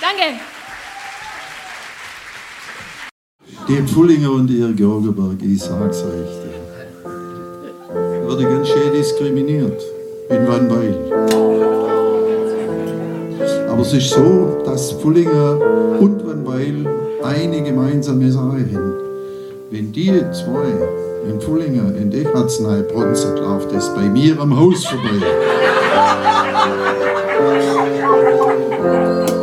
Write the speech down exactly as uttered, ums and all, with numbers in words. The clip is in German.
Danke. Die Pfullinger und ihr Georgenberg, ich sag's euch, wurde ganz schön diskriminiert in Wannweil. Aber es ist so, dass Pfullinger und Wannweil eine gemeinsame Sache haben. Wenn die zwei in Pfullinger in Eckartsnei bronzen, läuft es bei mir am Haus vorbei.